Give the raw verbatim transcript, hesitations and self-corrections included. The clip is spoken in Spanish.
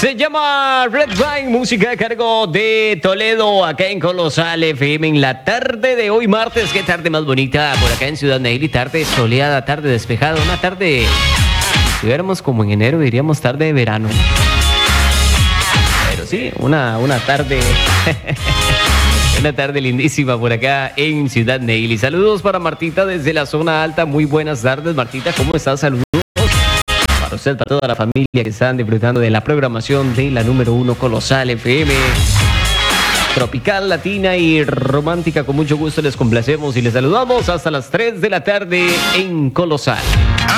Se llama Red Wine, música a cargo de Toledo, acá en Colosal F M en la tarde de hoy martes. Qué tarde más bonita por acá en Ciudad Neyli, tarde soleada, tarde despejada, una tarde, si estuviéramos como en enero diríamos tarde de verano. Pero sí, una, una tarde, una tarde lindísima por acá en Ciudad Neyli. Saludos para Martita desde la zona alta, muy buenas tardes Martita, ¿cómo estás? Saludos. Para usted, para toda la familia que están disfrutando de la programación de la número uno Colosal F M. Tropical, latina y romántica, con mucho gusto les complacemos y les saludamos hasta las tres de la tarde en Colosal.